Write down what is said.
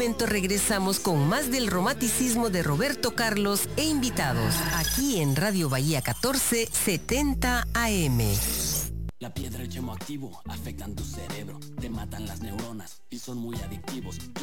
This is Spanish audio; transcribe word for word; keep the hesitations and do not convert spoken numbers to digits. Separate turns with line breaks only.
momento regresamos con más del romanticismo de Roberto Carlos e invitados, aquí en Radio Bahía catorce setenta A M.
La piedra y el chemo activo afectan tu cerebro, te matan las neuronas y son muy adictivos.